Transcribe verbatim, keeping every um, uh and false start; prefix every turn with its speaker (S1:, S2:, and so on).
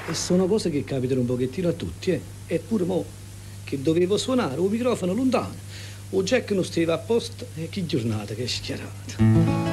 S1: E sono cose che capitano un pochettino a tutti, eh. Eppure mo, che dovevo suonare un microfono lontano, o Jack non stava a posto, e che giornata che è schiarata.